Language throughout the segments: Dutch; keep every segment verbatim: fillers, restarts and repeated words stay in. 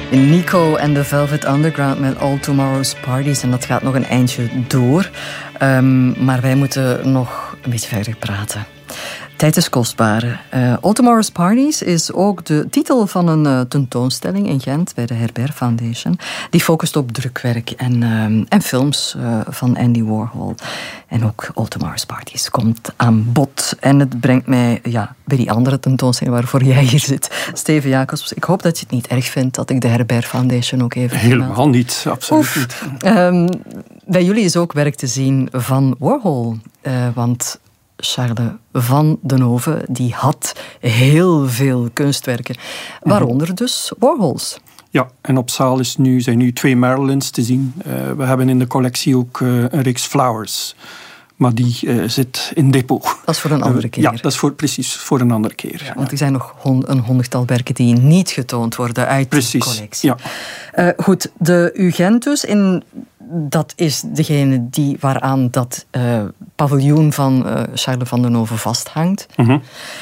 Nico en de Velvet Underground met All Tomorrow's Parties. En dat gaat nog een eindje door. Um, maar wij moeten nog een beetje verder praten. Tijd is kostbaar. Uh, All Tomorrow's Parties is ook de titel van een uh, tentoonstelling in Gent bij de Herbert Foundation. Die focust op drukwerk en, uh, en films uh, van Andy Warhol. En ook All Tomorrow's Parties komt aan bod. En het brengt mij ja, bij die andere tentoonstelling waarvoor jij hier zit. Steven Jacobs, ik hoop dat je het niet erg vindt dat ik de Herbert Foundation ook even... Helemaal niet, absoluut Oef. niet. Um, bij jullie is ook werk te zien van Warhol. Uh, want... Charles van Deneuve, die had heel veel kunstwerken. Waaronder dus Warhols. Ja, en op zaal is nu, zijn nu twee Marilyns te zien. Uh, we hebben in de collectie ook uh, een reeks Flowers. Maar die uh, zit in depot. Dat is voor een andere keer. Uh, ja, dat is voor, precies voor een andere keer. Ja, want er zijn nog hond, een honderdtal werken die niet getoond worden uit precies, de collectie. Ja. Uh, goed, de U Gent dus, in, dat is degene die, waaraan dat uh, paviljoen van uh, Charles van Deneuve vasthangt. Mm-hmm.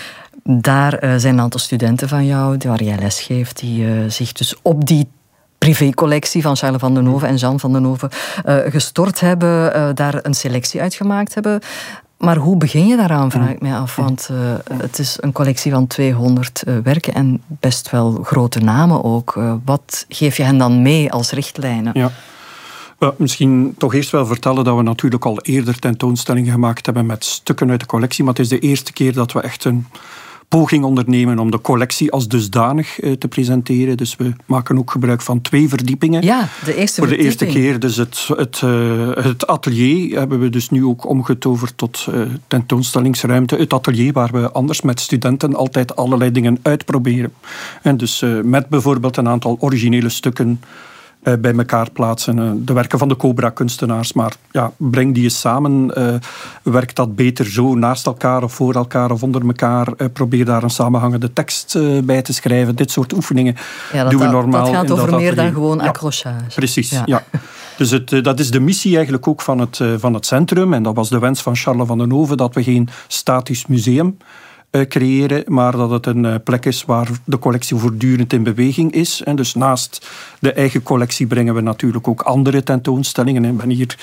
Daar uh, zijn een aantal studenten van jou, waar jij les geeft, die uh, zich dus op die privécollectie van Charles van Deneuve en Jean van Deneuve uh, gestort hebben, uh, daar een selectie uitgemaakt hebben. Maar hoe begin je daaraan, vraag ik mij af. Want uh, het is een collectie van tweehonderd uh, werken en best wel grote namen ook. Uh, wat geef je hen dan mee als richtlijnen? Ja. Uh, misschien toch eerst wel vertellen dat we natuurlijk al eerder tentoonstellingen gemaakt hebben met stukken uit de collectie. Maar het is de eerste keer dat we echt een poging ondernemen om de collectie als dusdanig uh, te presenteren. Dus we maken ook gebruik van twee verdiepingen. Ja, de eerste Voor de verdieping. eerste keer. Dus het, het, uh, het atelier hebben we dus nu ook omgetoverd tot uh, tentoonstellingsruimte. Het atelier waar we anders met studenten altijd allerlei dingen uitproberen. En dus uh, met bijvoorbeeld een aantal originele stukken Uh, bij elkaar plaatsen. Uh, de werken van de Cobra-kunstenaars. Maar ja, breng die eens samen. Uh, werk dat beter zo naast elkaar of voor elkaar of onder elkaar. Uh, probeer daar een samenhangende tekst uh, bij te schrijven. Dit soort oefeningen ja, dat, doen we normaal. Dat gaat in over dat meer atelier. dan gewoon ja, accrochage. Precies, ja. ja. Dus het, uh, dat is de missie eigenlijk ook van het, uh, van het centrum. En dat was de wens van Charles van Deneuve, dat we geen statisch museum creëren, maar dat het een plek is waar de collectie voortdurend in beweging is. En dus naast de eigen collectie brengen we natuurlijk ook andere tentoonstellingen. Ik ben hier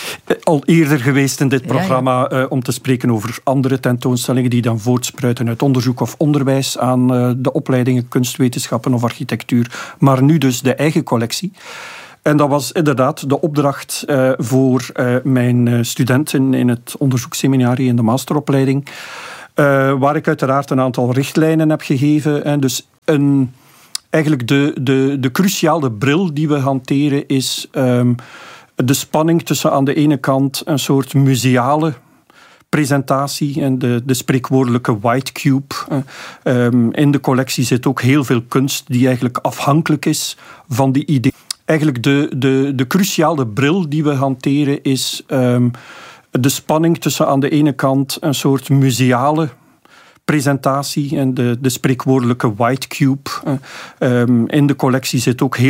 al eerder geweest in dit programma ja, ja. om te spreken over andere tentoonstellingen die dan voortspruiten uit onderzoek of onderwijs aan de opleidingen kunstwetenschappen of architectuur. Maar nu dus de eigen collectie. En dat was inderdaad de opdracht uh, voor uh, mijn uh, studenten in het onderzoeksseminarie in de masteropleiding. Uh, waar ik uiteraard een aantal richtlijnen heb gegeven. En dus een, eigenlijk de, de, de cruciale bril die we hanteren is um, de spanning tussen aan de ene kant een soort museale presentatie en de, de spreekwoordelijke white cube. Uh, um, in de collectie zit ook heel veel kunst die eigenlijk afhankelijk is van die idee. Eigenlijk de, de, de cruciale bril die we hanteren is Um, de spanning tussen aan de ene kant een soort museale presentatie en de, de spreekwoordelijke white cube. Uh, um, in de collectie zit ook heel